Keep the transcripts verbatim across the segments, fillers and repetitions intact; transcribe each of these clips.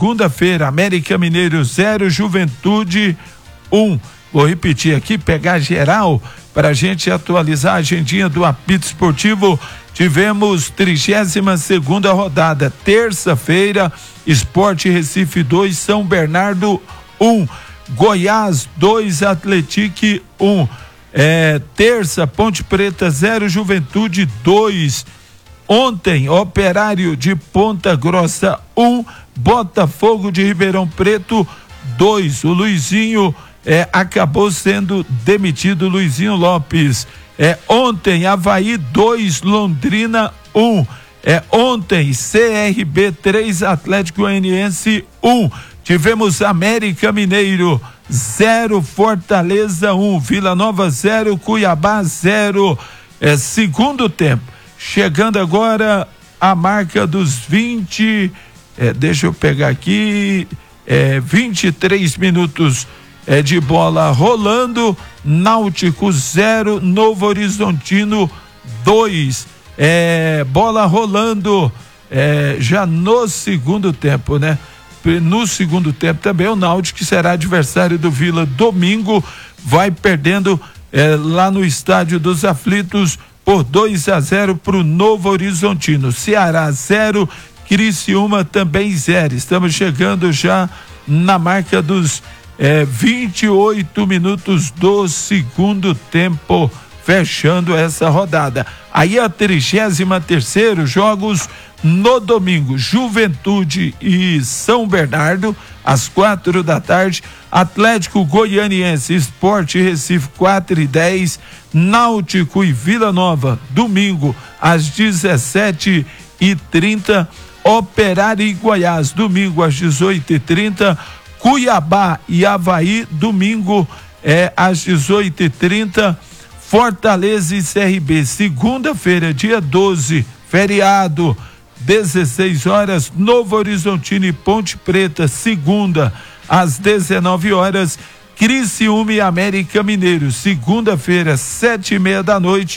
segunda-feira, América Mineiro zero, Juventude um. Vou repetir aqui, pegar geral para a gente atualizar a agendinha do apito esportivo. Tivemos trigésima segunda rodada, terça-feira, Sport Recife dois, São Bernardo um, Goiás dois, Atlético um. É, terça, Ponte Preta zero, Juventude dois. Ontem, Operário de Ponta Grossa um, Botafogo de Ribeirão Preto dois. O Luizinho é, acabou sendo demitido, Luizinho Lopes. É, ontem, Avaí dois, Londrina um. É, ontem, C R B três, Atlético Goianiense um. Tivemos América Mineiro zero, Fortaleza um, Vila Nova zero, Cuiabá zero. É, segundo tempo. Chegando agora a marca dos vinte, é, deixa eu pegar aqui, é, vinte e três minutos é, de bola rolando. Náutico zero, Novo Horizontino dois. É, bola rolando é, já no segundo tempo, né? No segundo tempo também o Náutico, que será adversário do Vila domingo, vai perdendo é, lá no Estádio dos Aflitos por dois a zero para o Novo Horizontino. Ceará zero, Criciúma também zero. Estamos chegando já na marca dos é, vinte e oito minutos do segundo tempo, fechando essa rodada. Aí a trigésima terceira, jogos no domingo, Juventude e São Bernardo, às quatro da tarde, Atlético Goianiense, Sport Recife, quatro e dez, Náutico e Vila Nova, domingo, às dezessete e trinta, Operário e Goiás, domingo, às dezoito e trinta, Cuiabá e Avaí, domingo, é, às dezoito e trinta, Fortaleza e C R B, segunda-feira, dia doze, feriado, dezesseis horas, Novo Horizontino e Ponte Preta, segunda, às dezenove horas, Criciúma e América Mineiro, segunda-feira, sete e meia da noite,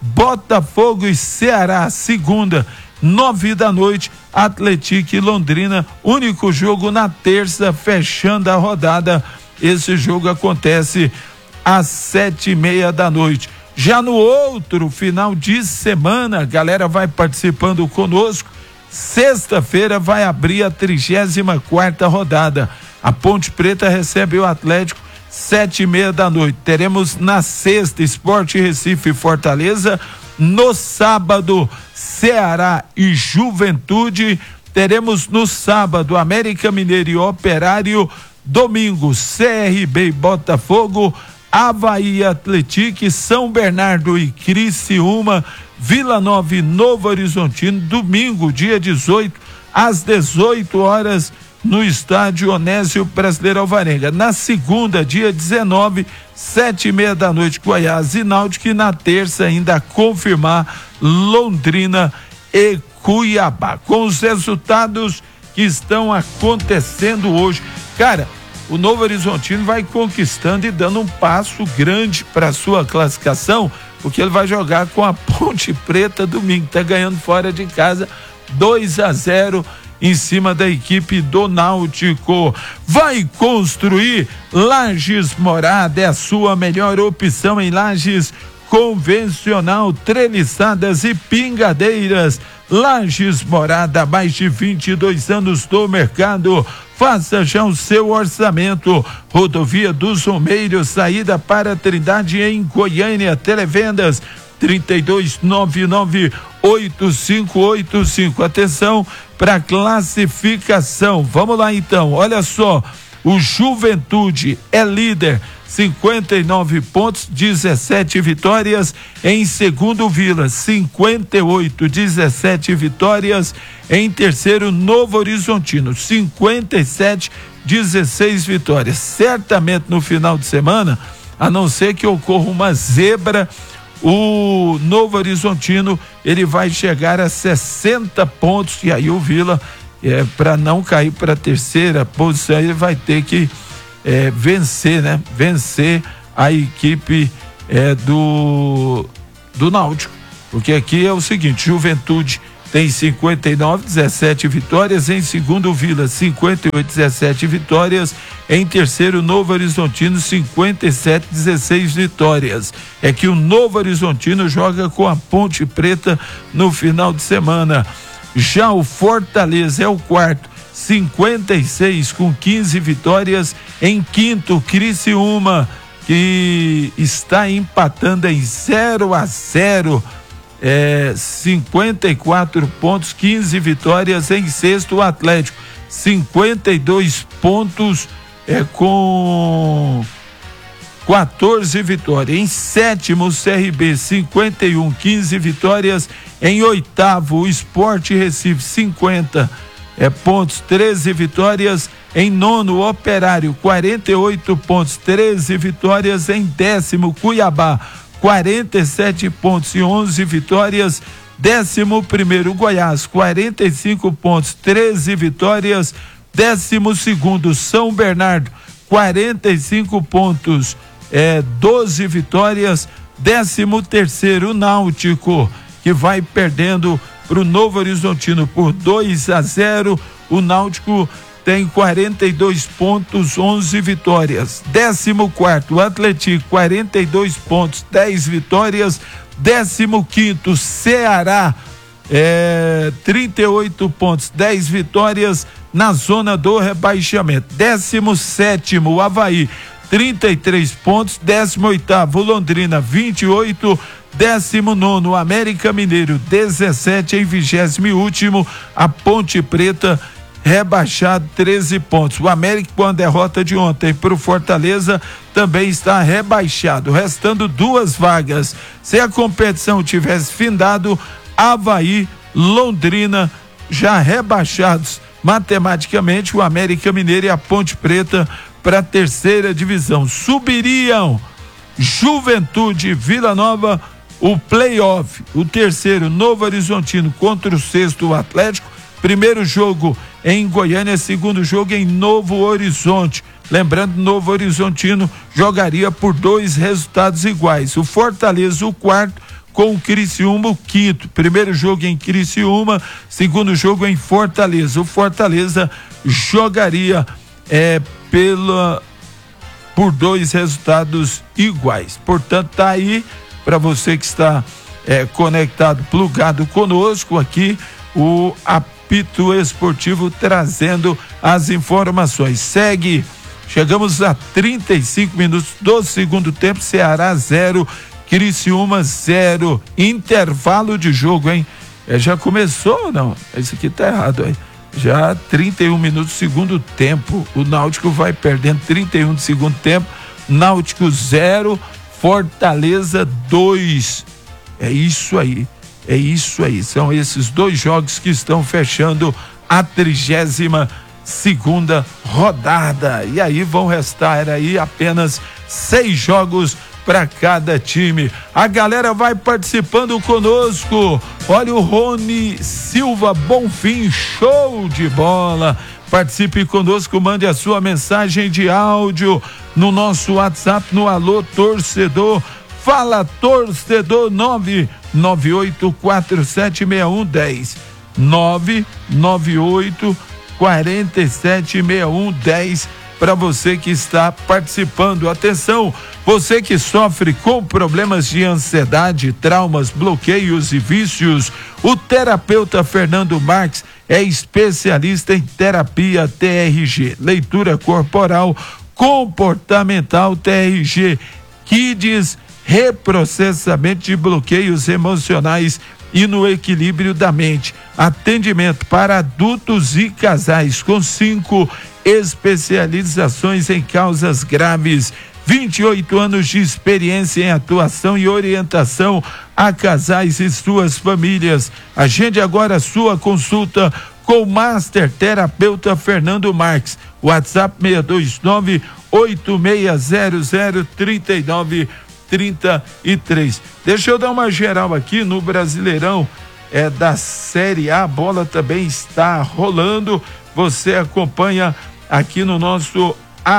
Botafogo e Ceará, segunda, nove da noite, Atlético e Londrina, único jogo na terça, fechando a rodada. Esse jogo acontece às sete e meia da noite. Já no outro final de semana, a galera vai participando conosco. Sexta-feira vai abrir a trigésima quarta rodada. A Ponte Preta recebe o Atlético sete e meia da noite. Teremos na sexta Sport Recife e Fortaleza. No sábado, Ceará e Juventude. Teremos no sábado América Mineiro e Operário. Domingo, C R B e Botafogo. Avaí, Atlético, São Bernardo e Criciúma, Vila Nova e Novo Horizontino, domingo, dia dezoito, às dezoito horas, no estádio Onésio Brasileiro Alvarenga. Na segunda, dia dezenove, sete e meia da noite, Goiás e Náutico, e na terça ainda a confirmar Londrina e Cuiabá. Com os resultados que estão acontecendo hoje, cara, o Novo Horizontino vai conquistando e dando um passo grande para sua classificação, porque ele vai jogar com a Ponte Preta domingo, tá ganhando fora de casa dois a zero em cima da equipe do Náutico. Vai construir Lajes Morada, é a sua melhor opção em lajes convencional, treliçadas e pingadeiras. Lajes Morada, mais de vinte e dois anos no mercado. Faça já o seu orçamento. Rodovia dos Romeiros, saída para Trindade em Goiânia. Televendas trinta e dois, nove nove oito cinco oito cinco. Atenção para classificação. Vamos lá então. Olha só, o Juventude é líder, cinquenta e nove pontos, dezessete vitórias. Em segundo, Vila, cinquenta e oito, dezessete vitórias. Em terceiro, Novo Horizontino, cinquenta e sete, dezesseis vitórias. Certamente no final de semana, a não ser que ocorra uma zebra, o Novo Horizontino ele vai chegar a sessenta pontos, e aí o Vila, é, para não cair para a terceira posição, ele vai ter que É, vencer, né? Vencer a equipe é, do do Náutico, porque aqui é o seguinte: Juventude tem cinquenta e nove, dezessete vitórias. Em segundo, o Vila, cinquenta e oito, dezessete vitórias. Em terceiro, Novo Horizontino, cinquenta e sete, dezesseis vitórias. É que o Novo Horizontino joga com a Ponte Preta no final de semana. Já o Fortaleza é o quarto, cinquenta e seis com quinze vitórias. Em quinto, Criciúma, que está empatando em zero a zero. É, cinquenta e quatro pontos, quinze vitórias. Em sexto, o Atlético, cinquenta e dois pontos, é, com quatorze vitórias. Em sétimo, o C R B, cinquenta e um, quinze vitórias. Em oitavo, o Sport Recife, cinquenta é, pontos, treze vitórias. Em nono, o Operário, quarenta e oito pontos, treze vitórias. Em décimo, Cuiabá, quarenta e sete pontos e onze vitórias. Décimo primeiro, Goiás, quarenta e cinco pontos, treze vitórias. Décimo segundo, São Bernardo, quarenta e cinco pontos, é, doze vitórias. Décimo terceiro, Náutico, que vai perdendo para o Novo Horizontino por dois a zero. O Náutico tem quarenta e dois pontos, onze vitórias. Décimo quarto, Atlético, quarenta e dois pontos, dez vitórias. Décimo quinto, Ceará, é, trinta e oito pontos, dez vitórias, na zona do rebaixamento. Décimo sétimo, Avaí, trinta e três pontos. Décimo oitavo, Londrina, vinte e oito. Décimo nono, América Mineiro, dezessete. Em vigésimo e último, a Ponte Preta, rebaixado, treze pontos. O América, com a derrota de ontem para o Fortaleza, também está rebaixado, restando duas vagas. Se a competição tivesse findado, Avaí, Londrina, já rebaixados matematicamente, o América Mineiro e a Ponte Preta para a terceira divisão. Subiriam Juventude e Vila Nova, o play-off. O terceiro, Novo Horizontino contra o sexto, o Atlético. Primeiro jogo em Goiânia, segundo jogo em Novo Horizonte. Lembrando, Novo Horizontino jogaria por dois resultados iguais. O Fortaleza, o quarto, com o Criciúma, o quinto. Primeiro jogo em Criciúma, segundo jogo em Fortaleza. O Fortaleza jogaria é, pela, por dois resultados iguais. Portanto, tá aí para você que está é, conectado, plugado conosco aqui, o Apito Esportivo trazendo as informações. Segue, chegamos a trinta e cinco minutos do segundo tempo. Ceará zero, Criciúma zero. Intervalo de jogo, hein? É, já começou ou não? Esse aqui tá errado aí. Já trinta e um minutos do segundo tempo. O Náutico vai perdendo. Trinta e um do segundo tempo. Náutico zero, Fortaleza dois. É isso aí. É isso aí, são esses dois jogos que estão fechando a trigésima segunda rodada. E aí vão restar aí apenas seis jogos para cada time. A galera vai participando conosco. Olha o Rony Silva Bonfim, show de bola. Participe conosco, mande a sua mensagem de áudio no nosso WhatsApp, no Alô Torcedor. Fala, torcedor, nove nove oito quatro sete seis um um zero. nove nove oito quatro sete seis um um zero. Para você que está participando. Atenção, você que sofre com problemas de ansiedade, traumas, bloqueios e vícios, o terapeuta Fernando Marques é especialista em terapia T R G, leitura corporal, comportamental, T R G, Kids, reprocessamento de bloqueios emocionais e no equilíbrio da mente. Atendimento para adultos e casais com cinco especializações em causas graves. vinte e oito anos de experiência em atuação e orientação a casais e suas famílias. Agende agora a sua consulta com o Master Terapeuta Fernando Marques. WhatsApp seis dois nove oito seis zero zero três nove trinta e três. Deixa eu dar uma geral aqui no Brasileirão é, da Série A. A bola também está rolando. Você acompanha aqui no nosso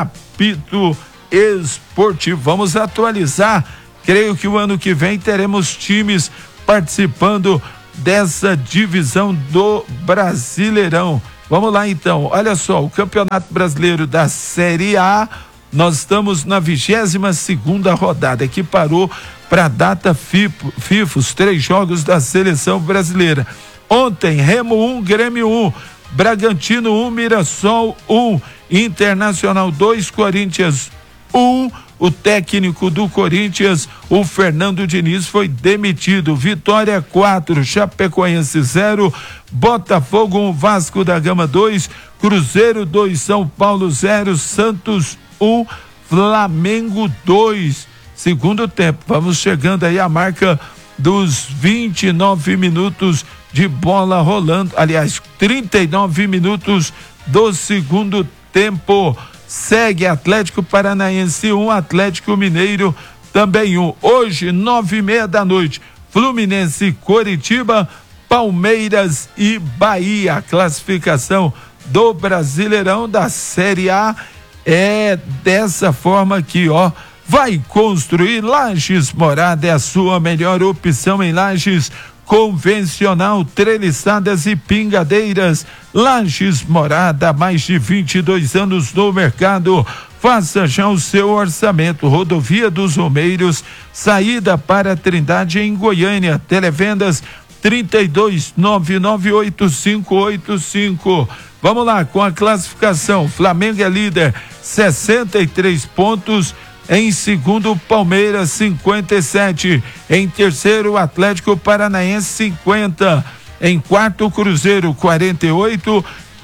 Apito Esportivo. Vamos atualizar. Creio que o ano que vem teremos times participando dessa divisão do Brasileirão. Vamos lá então, olha só, o Campeonato Brasileiro da Série A, nós estamos na vigésima segunda rodada, que parou para a data FIFA, os três jogos da seleção brasileira. Ontem, Remo um, Grêmio um, Bragantino um, Mirassol um, Internacional dois, Corinthians um. O técnico do Corinthians, o Fernando Diniz, foi demitido. Vitória quatro, Chapecoense zero, Botafogo um, Vasco da Gama dois, Cruzeiro dois, São Paulo zero, Santos um, Flamengo dois. Segundo tempo, vamos chegando aí à marca dos vinte e nove minutos de bola rolando, aliás, trinta e nove minutos do segundo tempo. Segue Atlético Paranaense um, Atlético Mineiro também um. Hoje, nove e meia da noite, Fluminense, Coritiba, Palmeiras e Bahia. A classificação do Brasileirão da Série A é dessa forma aqui, ó. Vai construir Lages Morada, é a sua melhor opção em Lages. Convencional, treliçadas e pingadeiras. Lages Morada, mais de vinte e dois anos no mercado. Faça já o seu orçamento. Rodovia dos Romeiros, saída para Trindade em Goiânia. Televendas trinta e dois, nove nove oito cinco oito cinco. Vamos lá com a classificação. Flamengo é líder, sessenta e três pontos. Em segundo, Palmeiras, cinquenta e sete. Em terceiro, Atlético Paranaense, cinquenta. Em quarto, Cruzeiro, quarenta e oito.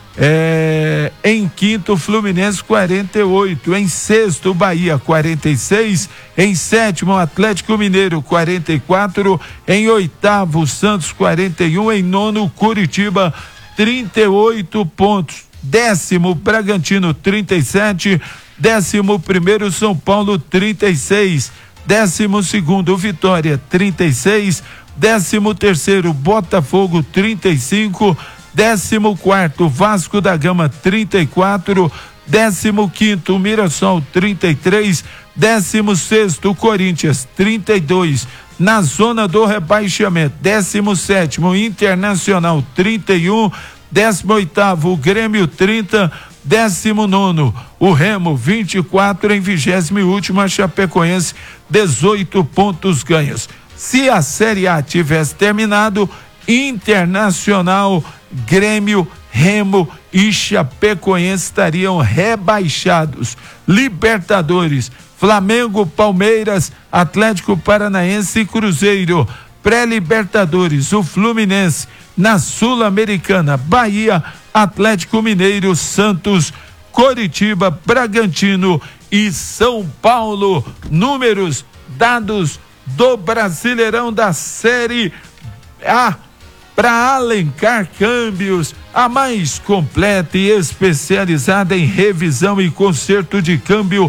É, em quinto, Fluminense, quarenta e oito. Em sexto, Bahia, quarenta e seis. Em sétimo, Atlético Mineiro, quarenta e quatro. Em oitavo, Santos, quarenta e um. Em nono, Curitiba, trinta e oito pontos. Décimo, Bragantino, trinta e sete. Décimo primeiro, São Paulo, trinta e seis. Décimo segundo, Vitória, trinta e seis. Décimo terceiro, Botafogo, trinta e cinco. Décimo quarto, Vasco da Gama, trinta e quatro. Décimo quinto, Mirassol, trinta e três. Décimo sexto, Corinthians, trinta e dois. Na zona do rebaixamento, décimo sétimo, Internacional, trinta e um. Décimo oitavo, Grêmio, trinta. Décimo nono, o Remo, vinte e quatro. Em vigésimo e último, a Chapecoense, dezoito pontos ganhos. Se a Série A tivesse terminado, Internacional, Grêmio, Remo e Chapecoense estariam rebaixados. Libertadores, Flamengo, Palmeiras, Atlético Paranaense e Cruzeiro. Pré-Libertadores, o Fluminense. Na Sul-Americana, Bahia, Atlético Mineiro, Santos, Coritiba, Bragantino e São Paulo. Números, dados do Brasileirão da Série A. Para Alencar Câmbios, a mais completa e especializada em revisão e conserto de câmbio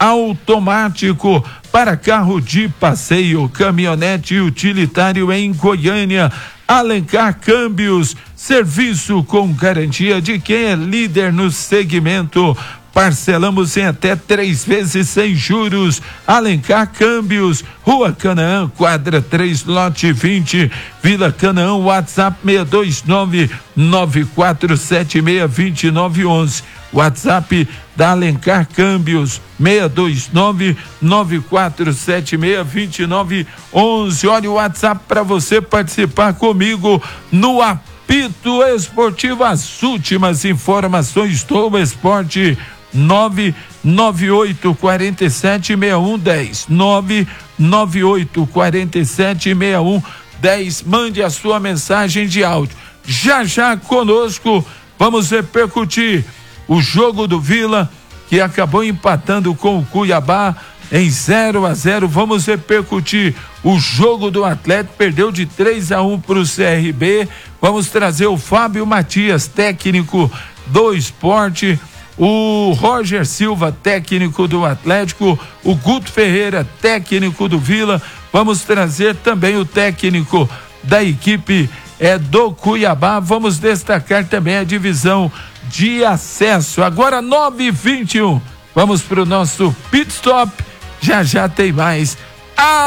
automático para carro de passeio, caminhonete utilitário em Goiânia. Alencar Câmbios, serviço com garantia de quem é líder no segmento. Parcelamos em até três vezes sem juros. Alencar Câmbios, Rua Canaã, quadra três, lote vinte, Vila Canaã, WhatsApp seis dois nove, nove quatro sete seis, dois nove um um. WhatsApp da Alencar Câmbios, seis dois nove, nove quatro sete seis, dois nove um um. Olha o WhatsApp para você participar comigo no Apito Esportivo. As últimas informações do esporte. nove nove oito quatro sete seis um um zero. nove nove oito quatro sete seis um um zero. Mande a sua mensagem de áudio. Já já conosco vamos repercutir o jogo do Vila, que acabou empatando com o Cuiabá em zero a zero. Vamos repercutir o jogo do Atlético, perdeu de três a um para o C R B. Vamos trazer o Fábio Matias, técnico do Sport, o Roger Silva, técnico do Atlético, o Guto Ferreira, técnico do Vila. Vamos trazer também o técnico da equipe é, do Cuiabá. Vamos destacar também a divisão de acesso. Agora nove e vinte e um. Vamos para o nosso pit stop. Já já tem mais. Apito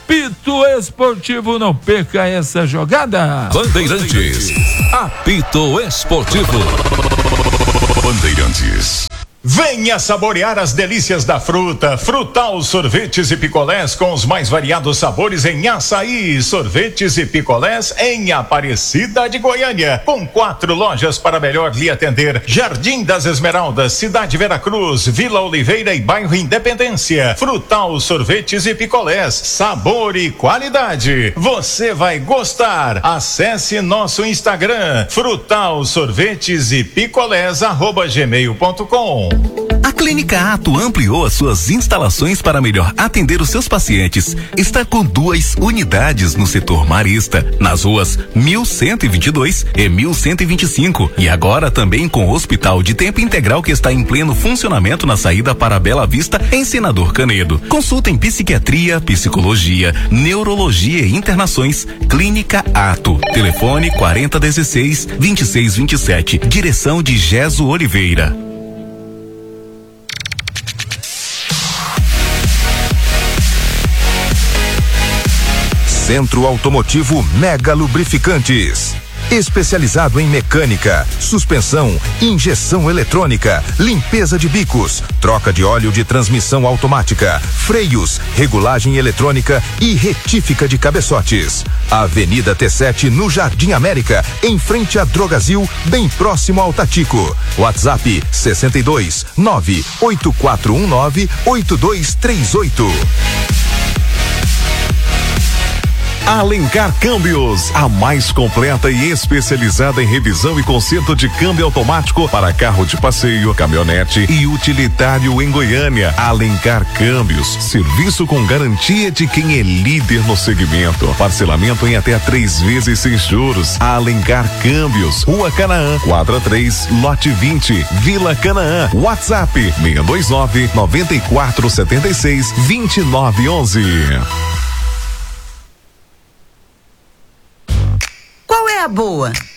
apito esportivo, não perca essa jogada. Bandeirantes, apito esportivo. Bandeirantes. Venha saborear as delícias da fruta. Frutal Sorvetes e Picolés com os mais variados sabores em açaí. Sorvetes e picolés em Aparecida de Goiânia. Com quatro lojas para melhor lhe atender: Jardim das Esmeraldas, Cidade Veracruz, Vila Oliveira e Bairro Independência. Frutal Sorvetes e Picolés, sabor e qualidade. Você vai gostar. Acesse nosso Instagram, Frutal Sorvetes e Picolés, arroba gmail ponto com. A Clínica Ato ampliou as suas instalações para melhor atender os seus pacientes. Está com duas unidades no setor marista, nas ruas mil cento e vinte e dois e mil cento e vinte e cinco. E agora também com o hospital de tempo integral que está em pleno funcionamento na saída para Bela Vista, em Senador Canedo. Consulta em psiquiatria, psicologia, neurologia e internações. Clínica Ato. Telefone quarenta dezesseis, vinte e seis vinte e sete. Direção de Geso Oliveira. Centro Automotivo Mega Lubrificantes. Especializado em mecânica, suspensão, injeção eletrônica, limpeza de bicos, troca de óleo de transmissão automática, freios, regulagem eletrônica e retífica de cabeçotes. Avenida T sete, no Jardim América, em frente a Drogazil, bem próximo ao Tatico. WhatsApp sessenta e dois, nove oito quatro um nove, oito dois três oito. Alencar Câmbios, a mais completa e especializada em revisão e conserto de câmbio automático para carro de passeio, caminhonete e utilitário em Goiânia. Alencar Câmbios, serviço com garantia de quem é líder no segmento. Parcelamento em até três vezes sem juros. Alencar Câmbios, Rua Canaã, quadra três, lote vinte, Vila Canaã. WhatsApp seis dois nove, nove quatro sete seis, dois nove um um. Qual é a boa?